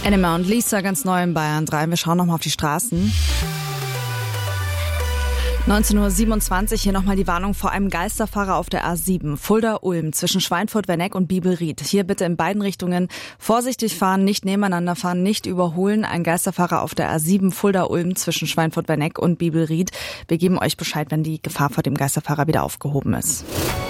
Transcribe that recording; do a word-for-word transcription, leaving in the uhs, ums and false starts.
Enema und Lisa ganz neu in Bayern drei. Wir schauen nochmal auf die Straßen. neunzehn Uhr siebenundzwanzig, hier nochmal die Warnung vor einem Geisterfahrer auf der A sieben. Fulda-Ulm zwischen Schweinfurt-Werneck und Bibelried. Hier bitte in beiden Richtungen vorsichtig fahren, nicht nebeneinander fahren, nicht überholen. Ein Geisterfahrer auf der A sieben Fulda-Ulm zwischen Schweinfurt-Werneck und Bibelried. Wir geben euch Bescheid, wenn die Gefahr vor dem Geisterfahrer wieder aufgehoben ist.